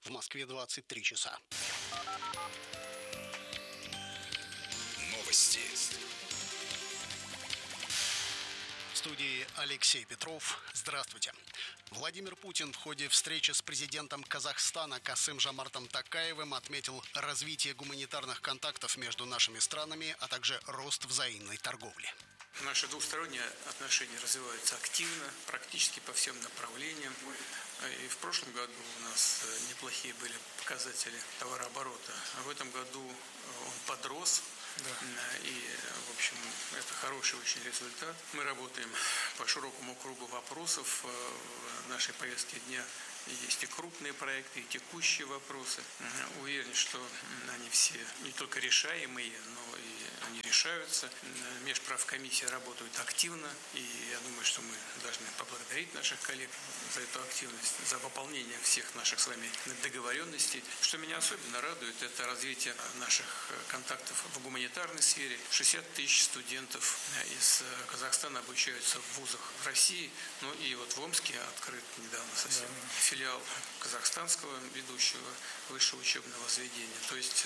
В Москве 23 часа. Новости. В студии Алексей Петров. Здравствуйте. Владимир Путин в ходе встречи с президентом Казахстана Касым-Жомартом Токаевым отметил развитие гуманитарных контактов между нашими странами, а также рост взаимной торговли. Наши двусторонние отношения развиваются активно, практически по всем направлениям. И в прошлом году у нас неплохие были показатели товарооборота. А в этом году он подрос. И, в общем, это хороший очень результат. Мы работаем по широкому кругу вопросов. В нашей повестке дня есть и крупные проекты, и текущие вопросы. Уверен, что они все не только решаемые, но и они решаются. Межправкомиссия работает активно, и я думаю, что мы должны поблагодарить наших коллег за эту активность, за выполнение всех наших с вами договоренностей. Что меня особенно радует, это развитие наших контактов в гуманитарной сфере. 60 тысяч студентов из Казахстана обучаются в вузах в России. Ну и вот в Омске открыт недавно совсем филиал казахстанского ведущего высшего учебного заведения. То есть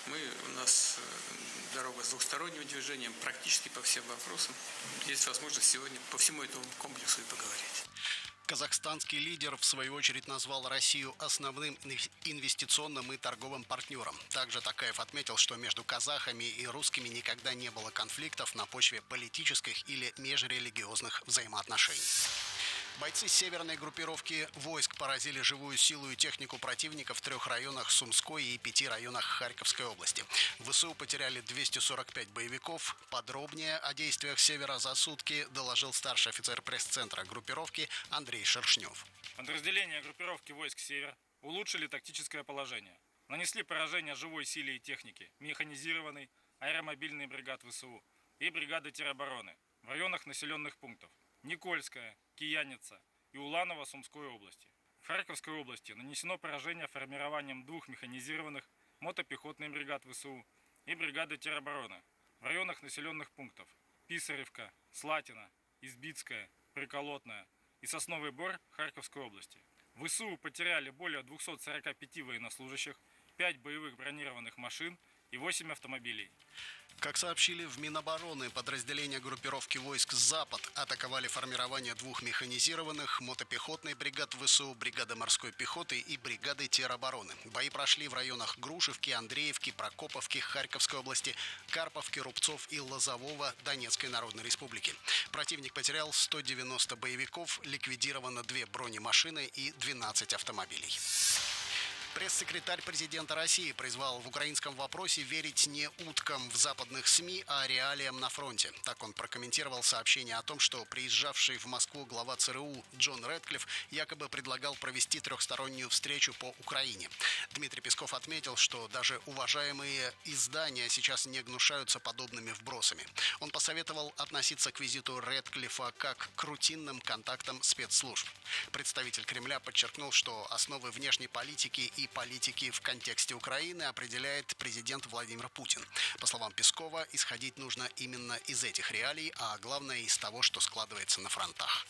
у нас дорога с двухсторонним движением практически по всем вопросам. Есть возможность сегодня по всему этому комплексу и поговорить. Казахстанский лидер, в свою очередь, назвал Россию основным инвестиционным и торговым партнером. Также Токаев отметил, что между казахами и русскими никогда не было конфликтов на почве политических или межрелигиозных взаимоотношений. Бойцы северной группировки войск поразили живую силу и технику противника в 3 районах Сумской и 5 районах Харьковской области. ВСУ потеряли 245 боевиков. Подробнее о действиях Севера за сутки доложил старший офицер пресс-центра группировки Андрей Шершнев. Подразделения группировки войск «Север» улучшили тактическое положение. Нанесли поражение живой силе и технике механизированной, аэромобильной бригад ВСУ и бригады теробороны в районах населенных пунктов Никольская, Кияница и Уланово Сумской области. В Харьковской области нанесено поражение формированием 2 механизированных мотопехотных бригад ВСУ и бригады теробороны в районах населенных пунктов Писаревка, Слатина, Избицкая, Приколотная и Сосновый Бор Харьковской области. ВСУ потеряли более 245 военнослужащих, 5 боевых бронированных машин и 8 автомобилей. Как сообщили в Минобороны, подразделения группировки войск «Запад» атаковали формирование 2 механизированных мотопехотной бригад ВСУ, бригады морской пехоты и бригады теробороны. Бои прошли в районах Грушевки, Андреевки, Прокоповки Харьковской области, Карповки, Рубцов и Лозового Донецкой Народной Республики. Противник потерял 190 боевиков, ликвидировано 2 бронемашины и 12 автомобилей. Пресс-секретарь президента России призвал в украинском вопросе верить не уткам в западных СМИ, а реалиям на фронте. Так он прокомментировал сообщение о том, что приезжавший в Москву глава ЦРУ Джон Рэдклифф якобы предлагал провести 3-стороннюю встречу по Украине. Дмитрий Песков отметил, что даже уважаемые издания сейчас не гнушаются подобными вбросами. Он посоветовал относиться к визиту Рэдклиффа как к рутинным контактам спецслужб. Представитель Кремля подчеркнул, что основы внешней политики и политики в контексте Украины определяет президент Владимир Путин. По словам Пескова, исходить нужно именно из этих реалий, а главное из того, что складывается на фронтах.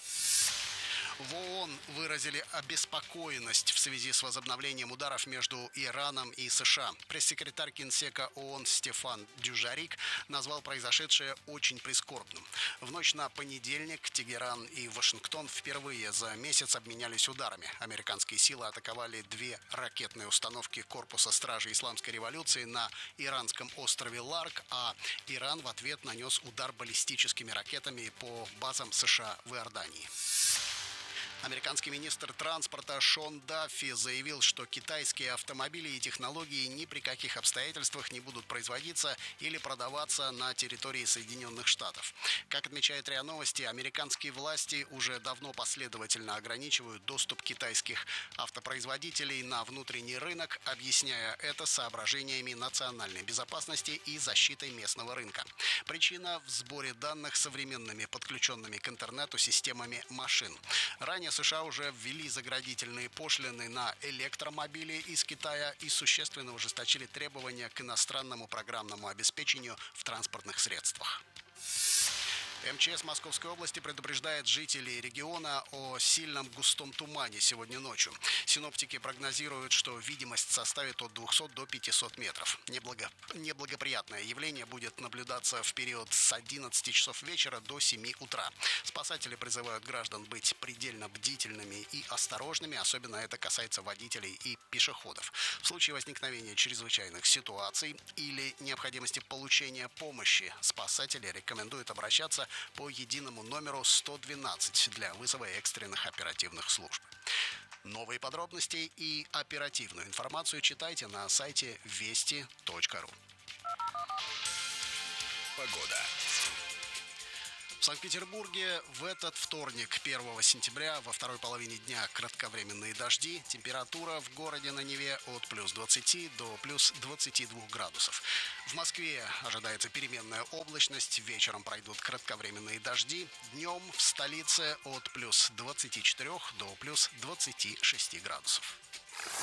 В ООН выразили обеспокоенность в связи с возобновлением ударов между Ираном и США. Пресс-секретарь Генсека ООН Стефан Дюжарик назвал произошедшее очень прискорбным. В ночь на понедельник Тегеран и Вашингтон впервые за месяц обменялись ударами. Американские силы атаковали 2 ракетные установки корпуса стражи исламской революции на иранском острове Ларк, а Иран в ответ нанес удар баллистическими ракетами по базам США в Иордании. Американский министр транспорта Шон Даффи заявил, что китайские автомобили и технологии ни при каких обстоятельствах не будут производиться или продаваться на территории Соединенных Штатов. Как отмечает РИА Новости, американские власти уже давно последовательно ограничивают доступ китайских автопроизводителей на внутренний рынок, объясняя это соображениями национальной безопасности и защитой местного рынка. Причина в сборе данных современными подключенными к интернету системами машин. Ранее США уже ввели заградительные пошлины на электромобили из Китая и существенно ужесточили требования к иностранному программному обеспечению в транспортных средствах. МЧС Московской области предупреждает жителей региона о сильном густом тумане сегодня ночью. Синоптики прогнозируют, что видимость составит от 200 до 500 метров. Неблагоприятное явление будет наблюдаться в период с 11 часов вечера до 7 утра. Спасатели призывают граждан быть предельно бдительными и осторожными, особенно это касается водителей и пешеходов. В случае возникновения чрезвычайных ситуаций или необходимости получения помощи спасатели рекомендуют обращаться по единому номеру 112 для вызова экстренных оперативных служб. Новые подробности и оперативную информацию читайте на сайте вести.ру. Погода. В Санкт-Петербурге в этот вторник, 1 сентября, во второй половине дня кратковременные дожди. Температура в городе на Неве от плюс 20 до плюс 22 градусов. В Москве ожидается переменная облачность. Вечером пройдут кратковременные дожди. Днем в столице от плюс 24 до плюс 26 градусов.